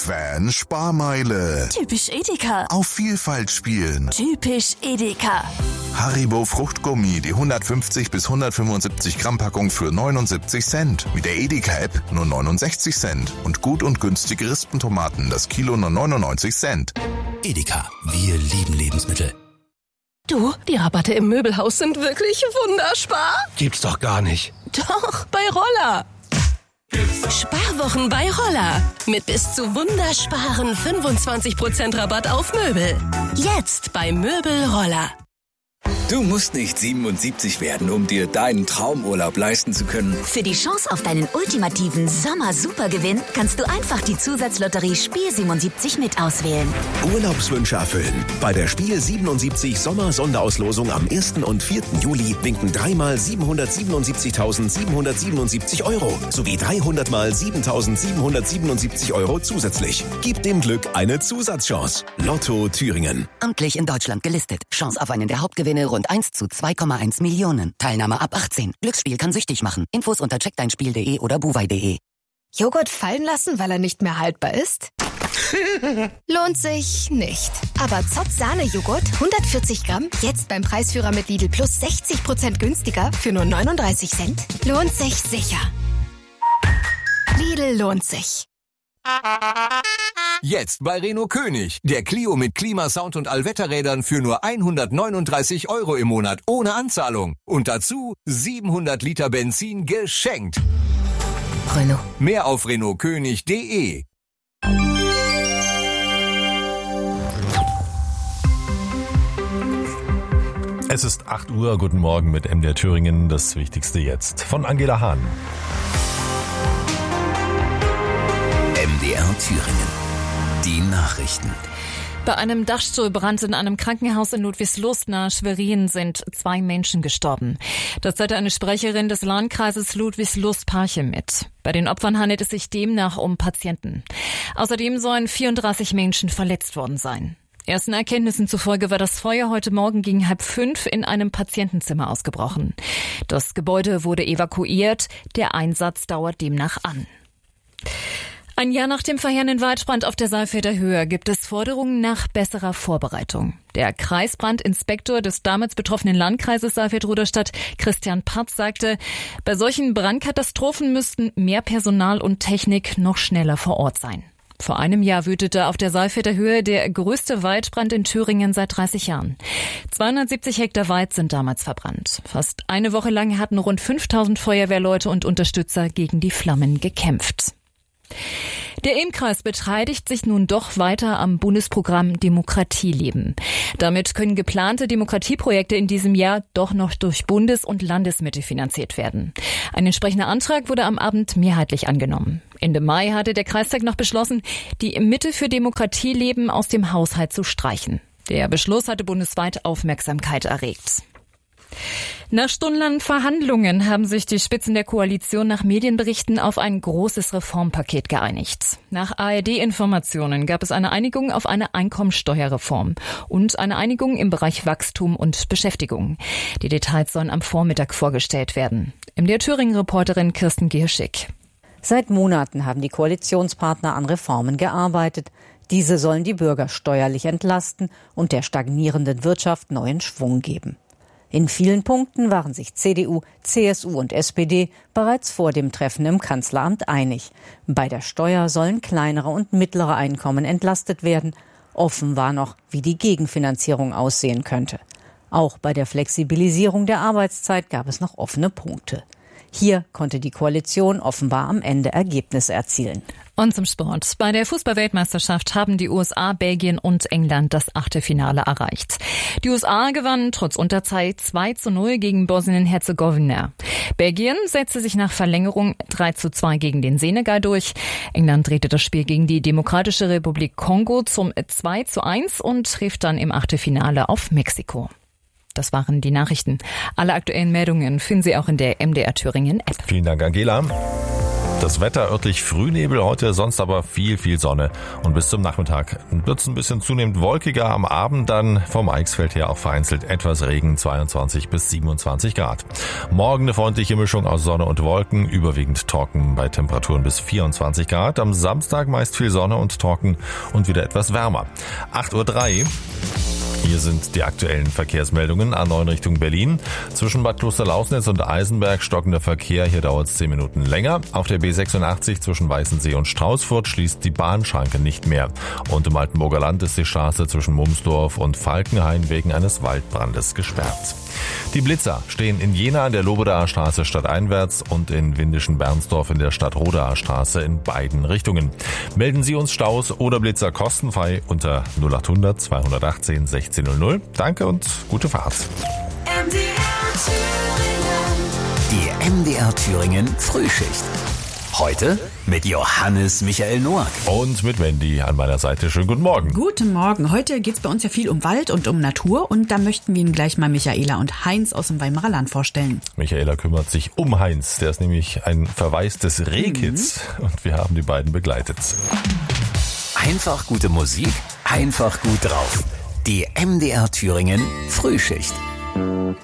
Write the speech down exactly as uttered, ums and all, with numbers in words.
Fan Sparmeile. Typisch Edeka. Auf Vielfalt spielen. Typisch Edeka. Haribo Fruchtgummi, die hundertfünfzig bis hundertfünfundsiebzig Gramm Packung für neunundsiebzig Cent. Mit der Edeka-App nur neunundsechzig Cent. Und gut und günstige Rispentomaten, das Kilo nur neunundneunzig Cent. Edeka, wir lieben Lebensmittel. Du, die Rabatte im Möbelhaus sind wirklich wunderspar. Gibt's doch gar nicht. Doch, bei Roller. Sparwochen bei Roller. Mit bis zu wundersparen fünfundzwanzig Prozent Rabatt auf Möbel. Jetzt bei Möbel Roller. Du musst nicht siebenundsiebzig werden, um dir deinen Traumurlaub leisten zu können. Für die Chance auf deinen ultimativen Sommer-Supergewinn kannst du einfach die Zusatzlotterie Spiel siebenundsiebzig mit auswählen. Urlaubswünsche erfüllen. Bei der Spiel siebenundsiebzig Sommer-Sonderauslosung am ersten und vierten Juli winken dreimal siebenhundertsiebenundsiebzigtausendsiebenhundertsiebenundsiebzig Euro sowie dreihundert mal siebentausendsiebenhundertsiebenundsiebzig Euro zusätzlich. Gib dem Glück eine Zusatzchance. Lotto Thüringen. Amtlich in Deutschland gelistet. Chance auf einen der Hauptgewinne rund eins zu zwei Komma eins Millionen. Teilnahme ab achtzehn. Glücksspiel kann süchtig machen. Infos unter check dein spiel punkt de oder buwei punkt de. Joghurt fallen lassen, weil er nicht mehr haltbar ist? Lohnt sich nicht. Aber Zott Sahne-Joghurt, hundertvierzig Gramm, jetzt beim Preisführer mit Lidl Plus sechzig Prozent günstiger für nur neununddreißig Cent. Lohnt sich sicher. Lidl lohnt sich. Jetzt bei Renault König. Der Clio mit Klimasound und Allwetterrädern für nur hundertneununddreißig Euro im Monat ohne Anzahlung. Und dazu siebenhundert Liter Benzin geschenkt. Renault. Mehr auf renault könig punkt de. Es ist acht Uhr. Guten Morgen mit M D R Thüringen. Das Wichtigste jetzt von Angela Hahn. M D R Thüringen. Die Nachrichten. Bei einem Dachstuhlbrand in einem Krankenhaus in Ludwigslust nahe Schwerin sind zwei Menschen gestorben. Das teilte eine Sprecherin des Landkreises Ludwigslust-Parchim mit. Bei den Opfern handelt es sich demnach um Patienten. Außerdem sollen vierunddreißig Menschen verletzt worden sein. Ersten Erkenntnissen zufolge war das Feuer heute Morgen gegen halb fünf in einem Patientenzimmer ausgebrochen. Das Gebäude wurde evakuiert. Der Einsatz dauert demnach an. Ein Jahr nach dem verheerenden Waldbrand auf der Saalfelder Höhe gibt es Forderungen nach besserer Vorbereitung. Der Kreisbrandinspektor des damals betroffenen Landkreises Saalfeld-Ruderstadt, Christian Patz, sagte, bei solchen Brandkatastrophen müssten mehr Personal und Technik noch schneller vor Ort sein. Vor einem Jahr wütete auf der Saalfelder Höhe der größte Waldbrand in Thüringen seit dreißig Jahren. zweihundertsiebzig Hektar Wald sind damals verbrannt. Fast eine Woche lang hatten rund fünftausend Feuerwehrleute und Unterstützer gegen die Flammen gekämpft. Der Ilm-Kreis beteiligt sich nun doch weiter am Bundesprogramm Demokratie leben. Damit können geplante Demokratieprojekte in diesem Jahr doch noch durch Bundes- und Landesmittel finanziert werden. Ein entsprechender Antrag wurde am Abend mehrheitlich angenommen. Ende Mai hatte der Kreistag noch beschlossen, die Mittel für Demokratie leben aus dem Haushalt zu streichen. Der Beschluss hatte bundesweit Aufmerksamkeit erregt. Nach stundenlangen Verhandlungen haben sich die Spitzen der Koalition nach Medienberichten auf ein großes Reformpaket geeinigt. Nach A R D-Informationen gab es eine Einigung auf eine Einkommensteuerreform und eine Einigung im Bereich Wachstum und Beschäftigung. Die Details sollen am Vormittag vorgestellt werden. M D R Thüringen-Reporterin Kirsten Gierschig. Seit Monaten haben die Koalitionspartner an Reformen gearbeitet. Diese sollen die Bürger steuerlich entlasten und der stagnierenden Wirtschaft neuen Schwung geben. In vielen Punkten waren sich C D U, C S U und S P D bereits vor dem Treffen im Kanzleramt einig. Bei der Steuer sollen kleinere und mittlere Einkommen entlastet werden. Offen war noch, wie die Gegenfinanzierung aussehen könnte. Auch bei der Flexibilisierung der Arbeitszeit gab es noch offene Punkte. Hier konnte die Koalition offenbar am Ende Ergebnisse erzielen. Und zum Sport. Bei der Fußball-Weltmeisterschaft haben die U S A, Belgien und England das Achtelfinale erreicht. Die U S A gewannen trotz Unterzahl zwei zu null gegen Bosnien-Herzegowina. Belgien setzte sich nach Verlängerung drei zu zwei gegen den Senegal durch. England drehte das Spiel gegen die Demokratische Republik Kongo zum zwei zu eins und trifft dann im Achtelfinale auf Mexiko. Das waren die Nachrichten. Alle aktuellen Meldungen finden Sie auch in der M D R Thüringen App. Vielen Dank, Angela. Das Wetter örtlich Frühnebel heute, sonst aber viel, viel Sonne. Und bis zum Nachmittag wird es ein bisschen zunehmend wolkiger. Am Abend dann vom Eichsfeld her auch vereinzelt etwas Regen, zweiundzwanzig bis siebenundzwanzig Grad. Morgen eine freundliche Mischung aus Sonne und Wolken, überwiegend trocken bei Temperaturen bis vierundzwanzig Grad. Am Samstag meist viel Sonne und trocken und wieder etwas wärmer. acht Uhr drei. Hier sind die aktuellen Verkehrsmeldungen. A neun Richtung Berlin. Zwischen Bad Klosterlausnitz und Eisenberg stockender Verkehr. Hier dauert es zehn Minuten länger. Auf der B sechsundachtzig zwischen Weißensee und Straußfurt schließt die Bahnschranke nicht mehr. Und im Altenburger Land ist die Straße zwischen Mumsdorf und Falkenhain wegen eines Waldbrandes gesperrt. Die Blitzer stehen in Jena an der Lobedaer Straße stadteinwärts und in Windischen-Bernsdorf in der Stadtrodaer Straße in beiden Richtungen. Melden Sie uns Staus oder Blitzer kostenfrei unter null achthundert zweihundertachtzehn sechzehn null null. Danke und gute Fahrt. M D R Thüringen. Die M D R Thüringen Frühschicht. Heute mit Johannes Michael Noack. Und mit Wendy an meiner Seite. Schönen guten Morgen. Guten Morgen. Heute geht's bei uns ja viel um Wald und um Natur. Und da möchten wir Ihnen gleich mal Michaela und Heinz aus dem Weimarer Land vorstellen. Michaela kümmert sich um Heinz. Der ist nämlich ein Verweis des Rehkitz. Mhm. Und wir haben die beiden begleitet. Einfach gute Musik, einfach gut drauf. Die M D R Thüringen Frühschicht.